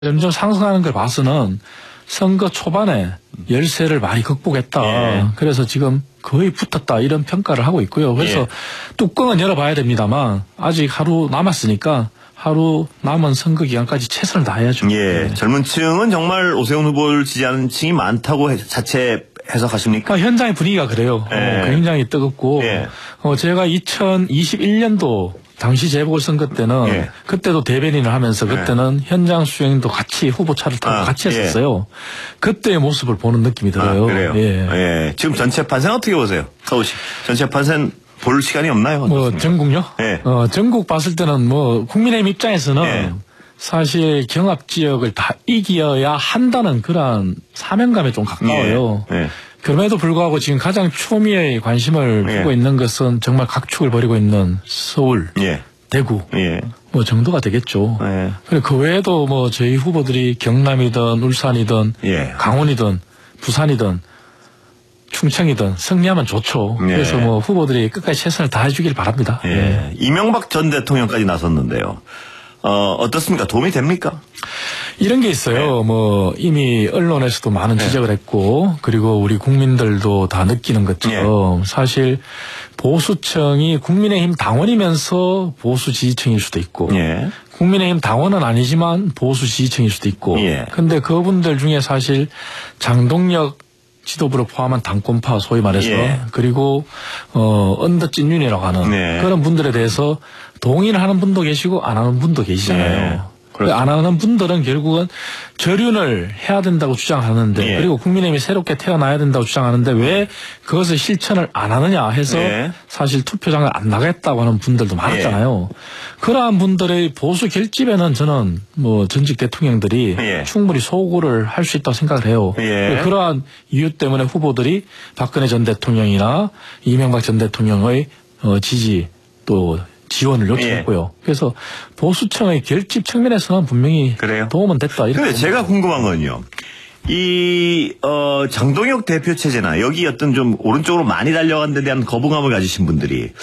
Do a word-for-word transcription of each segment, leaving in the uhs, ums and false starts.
점점 상승하는 걸 봐서는 선거 초반에 열세를 많이 극복했다. 예. 그래서 지금 거의 붙었다 이런 평가를 하고 있고요. 그래서 예. 뚜껑은 열어봐야 됩니다만 아직 하루 남았으니까 하루 남은 선거 기간까지 최선을 다해야죠. 예. 네. 젊은 층은 정말 오세훈 후보를 지지하는 층이 많다고 해, 자체 해석하십니까? 어, 현장의 분위기가 그래요. 예. 어, 굉장히 뜨겁고 예. 어, 제가 이천이십일 년도 당시 재보궐선거 때는 예. 그때도 대변인을 하면서 그때는 현장 수행도 같이 후보차를 타고 아, 같이 예. 했었어요. 그때의 모습을 보는 느낌이 들어요. 아, 그래요? 예. 예. 지금 전체 판세는 어떻게 보세요? 서울시. 전체 판세는 볼 시간이 없나요? 뭐 어떻습니까? 전국요? 예. 어, 전국 봤을 때는 뭐 국민의힘 입장에서는 예. 사실 경합 지역을 다 이겨야 한다는 그런 사명감에 좀 가까워요. 예. 예. 그럼에도 불구하고 지금 가장 초미의 관심을 예. 두고 있는 것은 정말 각축을 벌이고 있는 서울, 예. 대구 예. 뭐 정도가 되겠죠. 예. 그리고 그 외에도 뭐 저희 후보들이 경남이든 울산이든 예. 강원이든 부산이든 충청이든 승리하면 좋죠. 예. 그래서 뭐 후보들이 끝까지 최선을 다해주길 바랍니다. 예. 예. 이명박 전 대통령까지 나섰는데요. 어, 어떻습니까? 도움이 됩니까? 이런 게 있어요. 뭐 이미 언론에서도 많은 지적을 했고 그리고 우리 국민들도 다 느끼는 것처럼 사실 보수층이 국민의힘 당원이면서 보수 지지층일 수도 있고 예. 국민의힘 당원은 아니지만 보수 지지층일 수도 있고 예. 근데 그분들 중에 사실 장동혁 지도부를 포함한 당권파 소위 말해서 예. 그리고 어 언더 찐윤이라고 하는 네. 그런 분들에 대해서 동의를 하는 분도 계시고 안 하는 분도 계시잖아요. 네. 그렇죠. 안 하는 분들은 결국은 절윤을 해야 된다고 주장하는데 예. 그리고 국민의힘이 새롭게 태어나야 된다고 주장하는데 왜 그것을 실천을 안 하느냐 해서 예. 사실 투표장을 안 나가겠다고 하는 분들도 많았잖아요. 그러한 분들의 보수 결집에는 저는 뭐 전직 대통령들이 예. 충분히 소구를 할 수 있다고 생각을 해요. 예. 그러한 이유 때문에 후보들이 박근혜 전 대통령이나 이명박 전 대통령의 어, 지지 또 지원을 요청했고요. 예. 그래서 보수층의 결집 측면에서는 분명히 그래요? 도움은 됐다. 이렇게 근데 제가 궁금한 건요. 이, 어, 장동혁 대표 체제나 여기 어떤 좀 오른쪽으로 많이 달려간 데 대한 거부감을 가지신 분들이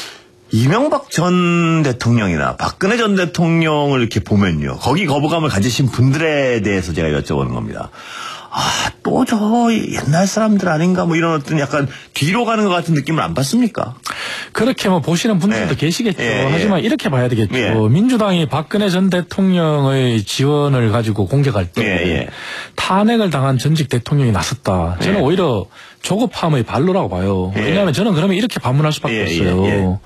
이명박 전 대통령이나 박근혜 전 대통령을 이렇게 보면요. 거기 거부감을 가지신 분들에 대해서 제가 여쭤보는 겁니다. 아, 또 저 옛날 사람들 아닌가 뭐 이런 어떤 약간 뒤로 가는 것 같은 느낌을 안 받습니까? 그렇게 뭐 보시는 분들도 예. 계시겠죠. 예, 예. 하지만 이렇게 봐야 되겠죠. 예. 민주당이 박근혜 전 대통령의 지원을 가지고 공격할 때 예, 예. 탄핵을 당한 전직 대통령이 나섰다. 저는 예. 오히려 조급함의 발로라고 봐요. 예. 왜냐하면 저는 그러면 이렇게 반문할 수밖에 예, 없어요. 예, 예.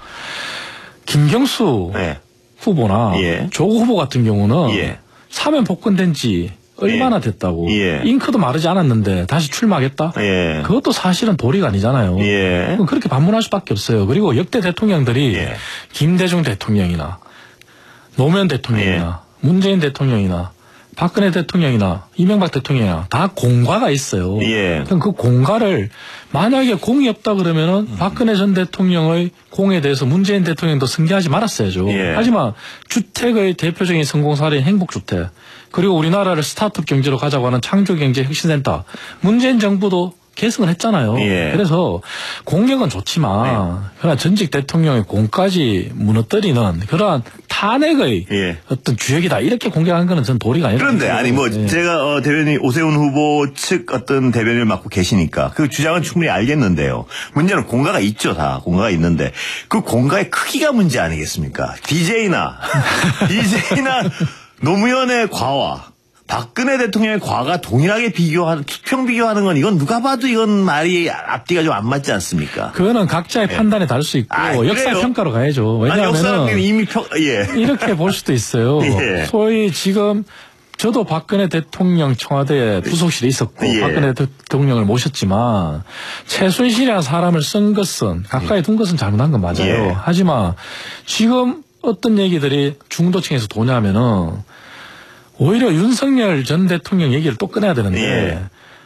김경수 예. 후보나 예. 조국 후보 같은 경우는 예. 사면 복권된 지 얼마나 예. 됐다고. 예. 잉크도 마르지 않았는데 다시 출마하겠다? 예. 그것도 사실은 도리가 아니잖아요. 예. 그럼 그렇게 반문할 수밖에 없어요. 그리고 역대 대통령들이 예. 김대중 대통령이나 노무현 대통령이나 문재인 대통령이나 박근혜 대통령이나 이명박 대통령이나 다 공과가 있어요. 예. 그럼 그 공과를 만약에 공이 없다 그러면은 음. 박근혜 전 대통령의 공에 대해서 문재인 대통령도 승계하지 말았어야죠. 예. 하지만 주택의 대표적인 성공 사례인 행복주택 그리고 우리나라를 스타트업 경제로 가자고 하는 창조경제혁신센터 문재인 정부도 계승을 했잖아요. 예. 그래서 공격은 좋지만 그러나 전직 대통령의 공까지 무너뜨리는 그러한 탄핵의 예. 어떤 주역이다 이렇게 공격한 거는 전 도리가 아니라. 그런데 아니 뭐 예. 제가 어, 대변인 오세훈 후보 측 어떤 대변인을 맡고 계시니까 그 주장은 충분히 알겠는데요. 문제는 공가가 있죠. 다 공가가 있는데 그 공가의 크기가 문제 아니겠습니까? 디제이나 디제이나 노무현의 과와 박근혜 대통령의 과가 동일하게 비교하는, 투평 비교하는 건 이건 누가 봐도 이건 말이 앞뒤가 좀 안 맞지 않습니까? 그거는 각자의 예. 판단에 다를 수 있고 아, 역사 그래요? 평가로 가야죠. 아니, 역사는 왜냐하면 이미 평, 예. 이렇게 볼 수도 있어요. 예. 소위 지금 저도 박근혜 대통령 청와대 부속실에 있었고 예. 박근혜 대통령을 모셨지만 최순실이라는 사람을 쓴 것은 가까이 둔 것은 잘못한 건 맞아요. 예. 하지만 지금 어떤 얘기들이 중도층에서 도냐면은 오히려 윤석열 전 대통령 얘기를 또 꺼내야 되는데 예.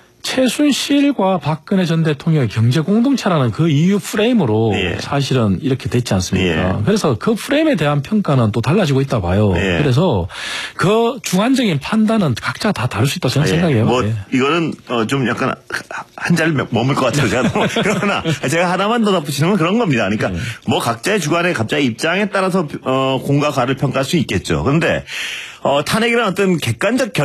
최순실과 박근혜 전 대통령의 경제 공동체라는 그 이유 프레임으로 예. 사실은 이렇게 됐지 않습니까? 예. 그래서 그 프레임에 대한 평가는 또 달라지고 있다 봐요. 예. 그래서 그 주관적인 판단은 각자 다 다를 수 있다고 저는 예. 생각해요. 뭐 예. 이거는 어, 좀 약간 한 자리 머물 것 같아요. 제가 그러나 제가 하나만 더 덧붙이는 건 그런 겁니다. 그러니까 예. 뭐 각자의 주관의 각자의 입장에 따라서 어, 공과 가를 평가할 수 있겠죠. 그런데 어, 탄핵이라는 어떤 객관적